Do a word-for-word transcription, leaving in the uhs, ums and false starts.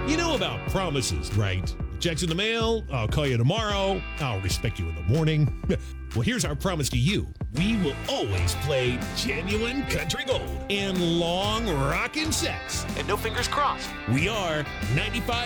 You know about promises, right? Checks in the mail, I'll call you tomorrow, I'll respect you in the morning. Well, here's our promise to you. We will always play genuine country gold and long rockin' sets. And no fingers crossed. We are ninety-five